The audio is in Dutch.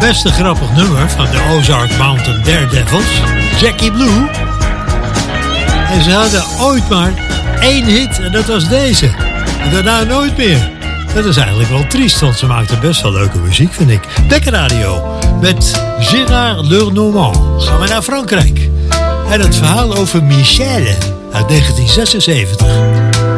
best een grappig nummer van de Ozark Mountain Daredevils, Jackie Blue. En ze hadden ooit maar 1 hit en dat was deze. En daarna nooit meer. Dat is eigenlijk wel triest, want ze maakten best wel leuke muziek, vind ik. Bekker Radio met Gérard Lenormand. Gaan we naar Frankrijk. En het verhaal over Michelle uit 1976.